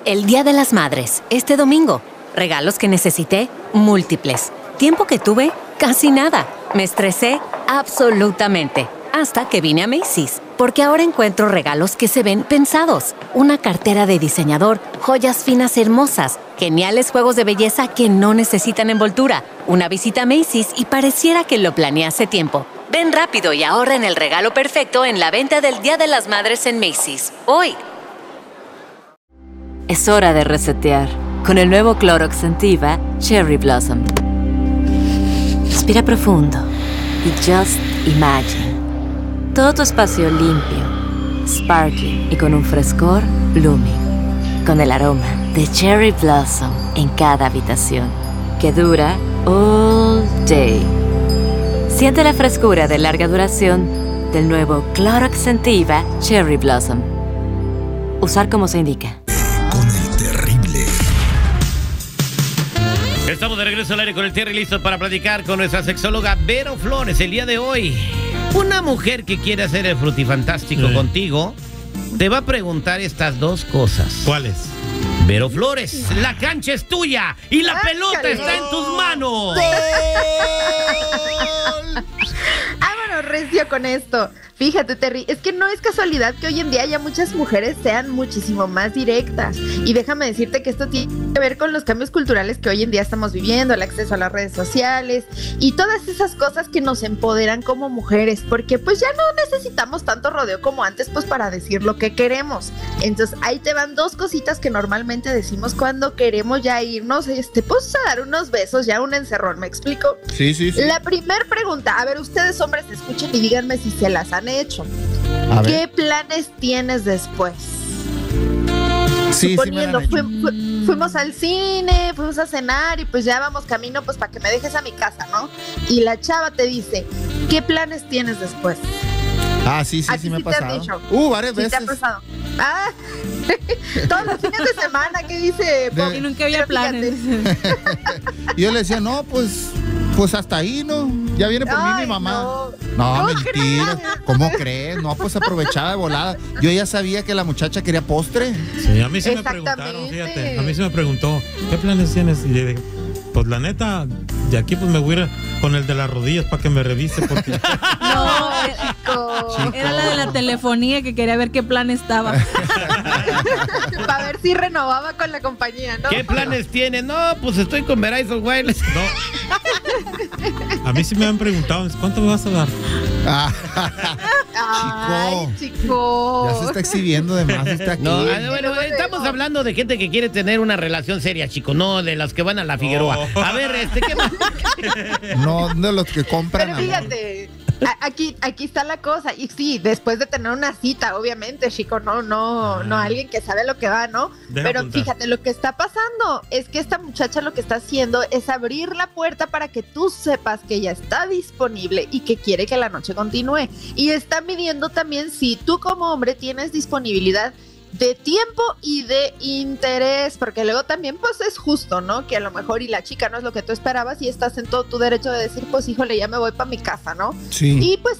El Día de las Madres, este domingo. Regalos que necesité, múltiples. Tiempo que tuve, casi nada. Me estresé, absolutamente. Hasta que vine a Macy's. Porque ahora encuentro regalos que se ven pensados. Una cartera de diseñador, joyas finas hermosas, geniales juegos de belleza que no necesitan envoltura. Una visita a Macy's y pareciera que lo planeé hace tiempo. Ven rápido y ahorra en el regalo perfecto en la venta del Día de las Madres en Macy's. Hoy. Es hora de resetear con el nuevo Clorox Scentiva Cherry Blossom. Respira profundo y just imagine. Todo tu espacio limpio, sparkling y con un frescor blooming. Con el aroma de Cherry Blossom en cada habitación, que dura all day. Siente la frescura de larga duración del nuevo Clorox Scentiva Cherry Blossom. Usar como se indica. Con el terrible. Estamos de regreso al aire con el Terry, listos para platicar con nuestra sexóloga Vero Flores el día de hoy. Una mujer que quiere hacer el frutifantástico contigo te va a preguntar estas dos cosas. ¿Cuáles? Vero Flores, la cancha es tuya y la pelota está en tus manos. Vámonos recio con esto. Fíjate, Terry, es que no es casualidad que hoy en día ya muchas mujeres sean muchísimo más directas. Y déjame decirte que esto tiene que ver con los cambios culturales que hoy en día estamos viviendo, el acceso a las redes sociales y todas esas cosas que nos empoderan como mujeres, porque pues ya no necesitamos tanto rodeo como antes pues para decir lo que queremos. Entonces ahí te van dos cositas que normalmente decimos cuando queremos ya irnos, pues a dar unos besos, ya un encerrón, ¿me explico? Sí. La primer pregunta, a ver, ustedes hombres escuchen y díganme si se las han hecho. ¿Qué planes tienes después? Suponiendo, fuimos al cine, fuimos a cenar y pues ya vamos camino pues para que me dejes a mi casa, ¿no? Y la chava te dice, ¿qué planes tienes después? Sí, me ha pasado. Varias veces. ¿Te ha pasado? Todos los fines de semana, ¿qué dice? Y nunca había planes. Y yo le decía, no, pues hasta ahí, ¿no? Ya viene por mí mi mamá. No, mentira. ¿Cómo crees? No, pues aprovechaba de volada. Yo ya sabía que la muchacha quería postre. Sí, a mí sí me preguntaron, fíjate. A mí sí me preguntó, ¿qué planes tienes? Y le dije, pues la neta, de aquí pues me voy a ir con el de las rodillas para que me revise porque... No, chico. Era la de la telefonía que quería ver qué plan estaba. Para ver si renovaba con la compañía, ¿no? ¿Qué planes tienes? No, pues estoy con Verizon Wireless. No. A mí sí me han preguntado, ¿cuánto me vas a dar? Chico. Ya se está exhibiendo de más usted aquí. No, bueno, estamos hablando de gente que quiere tener una relación seria, chico, no de las que van a la Figueroa. A ver, ¿qué más? No, de los que compran. Pero fíjate, aquí está la cosa. Y sí, después de tener una cita, obviamente, chico, no alguien que sabe lo que va, ¿no? Pero fíjate, lo que está pasando es que esta muchacha lo que está haciendo es abrir la puerta para que tú sepas que ella está disponible y que quiere que la noche continúe. Y está midiendo también si tú como hombre tienes disponibilidad de tiempo y de interés, porque luego también pues es justo, ¿no? Que a lo mejor y la chica no es lo que tú esperabas y estás en todo tu derecho de decir, pues híjole, ya me voy para mi casa, ¿no? Sí. Y pues